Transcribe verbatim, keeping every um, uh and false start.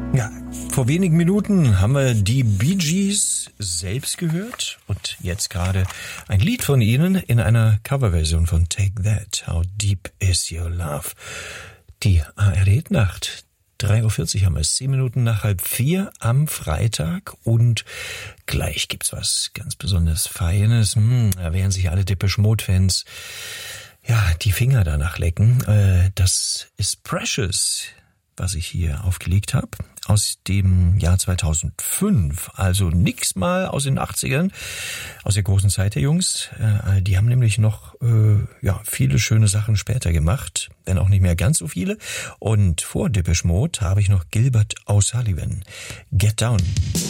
Ja, vor wenigen Minuten haben wir die Bee Gees selbst gehört und jetzt gerade ein Lied von ihnen in einer Coverversion von Take That, How Deep Is Your Love. Die A R D-Nacht, drei Uhr vierzig haben wir es, zehn Minuten nach halb vier am Freitag und gleich gibt's was ganz besonders Feines. Hm, da werden sich alle Depeche Mode-Fans ja die Finger danach lecken. Äh, das ist Precious, was ich hier aufgelegt habe, aus dem Jahr zweitausendfünf. Also nix mal aus den achtzigern, aus der großen Zeit der Jungs. Äh, die haben nämlich noch äh, ja viele schöne Sachen später gemacht, wenn auch nicht mehr ganz so viele. Und vor Depeche Mode habe ich noch Gilbert O'Sullivan. Get Down.